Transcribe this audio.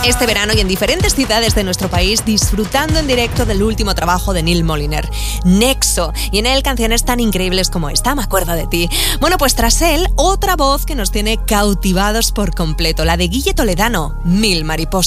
este verano y en diferentes ciudades de nuestro país disfrutando en directo del último trabajo de Neil Moliner, Nexo, y en él canciones tan increíbles como esta, Me acuerdo de ti. Bueno, pues tras él, otra voz que nos tiene cautivados por completo, la de Guille Toledano, Mil mariposas.